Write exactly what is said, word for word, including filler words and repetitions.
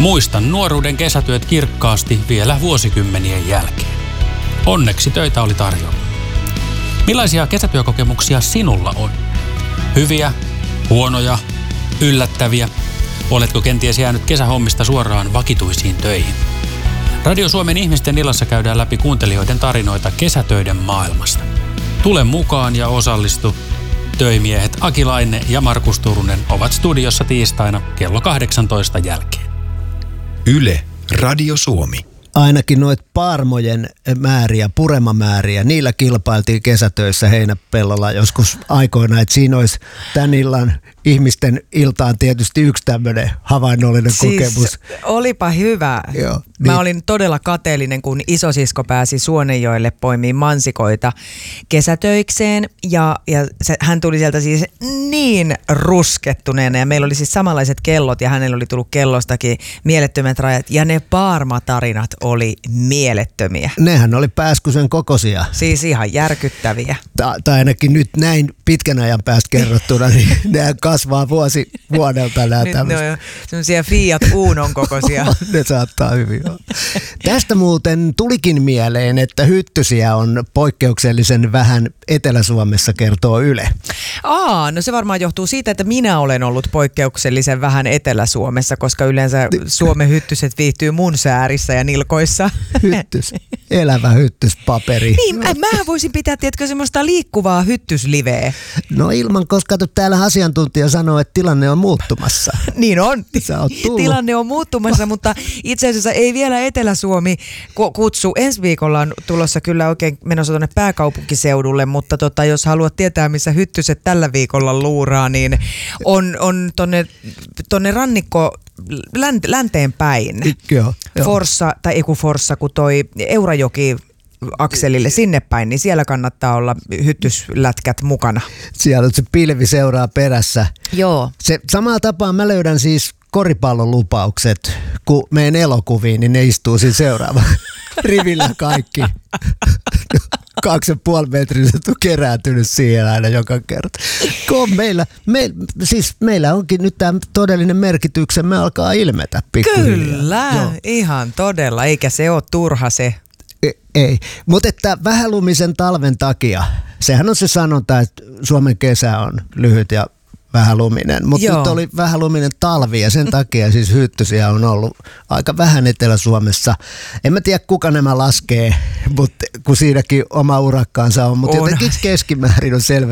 Muistan nuoruuden kesätyöt kirkkaasti vielä vuosikymmenien jälkeen. Onneksi töitä oli tarjolla. Millaisia kesätyökokemuksia sinulla on? Hyviä, huonoja, yllättäviä? Oletko kenties jäänyt kesähommista suoraan vakituisiin töihin? Radio Suomen ihmisten illassa käydään läpi kuuntelijoiden tarinoita kesätöiden maailmasta. Tule mukaan ja osallistu. Töimiehet Aki Laine ja Markus Turunen ovat studiossa tiistaina kello kahdeksantoista jälkeen. Yle, Radio Suomi. Ainakin noit paarmojen määriä, puremamääriä, niillä kilpailtiin kesätöissä Heinäpellolla joskus aikoina, että siinä olisi tämän illan ihmisten iltaan tietysti yksi tämmöinen havainnollinen siis kokemus. Olipa hyvä. Joo, niin. Mä olin todella kateellinen, kun isosisko pääsi Suonenjoelle poimiin mansikoita kesätöikseen ja, ja se, hän tuli sieltä siis niin ruskettuneena ja meillä oli siis samanlaiset kellot ja hänellä oli tullut kellostakin mielettömät rajat ja ne paarmatarinat oli mielettömiä. Nehän oli pääskysen kokoisia. Siis ihan järkyttäviä. Ta- tai ainakin nyt näin pitkän ajan päästä kerrottuna, niin nehän kasvaa vuosi vuodelta nämä tämmöiset. Ne on semmoisia Fiat Unon kokoisia. Ne saattaa hyvin olla. Tästä muuten tulikin mieleen, että hyttysiä on poikkeuksellisen vähän Etelä-Suomessa, kertoo Yle. Aa, no se varmaan johtuu siitä, että minä olen ollut poikkeuksellisen vähän Etelä-Suomessa, koska yleensä Suomen hyttyset viihtyy mun säärissä ja nilkoissa. Hyttys, elävä hyttyspaperi. Niin, mä, mä voisin pitää, tiedätkö, semmoista liikkuvaa hyttysliveä. No ilman, koska täällä asiantuntija sanoo, että tilanne on muuttumassa. Niin on. Sä oot tullut. Tilanne on muuttumassa, mutta itse asiassa ei vielä Etelä-Suomi kutsu. Ensi viikolla on tulossa kyllä oikein menossa tuonne pääkaupunkiseudulle, mutta tota, jos haluat tietää, missä hyttyset tällä viikolla luuraa, niin on, on tonne, tonne rannikko länt, länteen päin. Joo, joo. Forssa, tai ei kun Forssa, kun toi Eurajoki akselille sinne päin, niin siellä kannattaa olla hyttyslätkät mukana. Siellä se pilvi seuraa perässä. Joo. Se samalla tapaa mä löydän siis koripallon lupaukset, kun menen elokuviin, niin ne istuu siinä seuraavaan rivillä kaikki. Kaksi ja puoli metriset on kerääntynyt siihen aina joka kerta. Kun meillä, me, siis meillä onkin nyt tämä todellinen merkityksemme alkaa ilmetä pikkuhiljaa. Kyllä, joo. Ihan todella, eikä se ole turha se. Ei, ei. Mutta että vähälumisen talven takia, sehän on se sanonta, että Suomen kesä on lyhyt ja vähäluminen, mutta nyt oli vähäluminen talvi ja sen takia siis hyttysiä on ollut aika vähän Etelä-Suomessa. En mä tiedä kuka nämä laskee, mutta kun siinäkin oma urakkaansa on, mutta jotenkin keskimäärin on selvä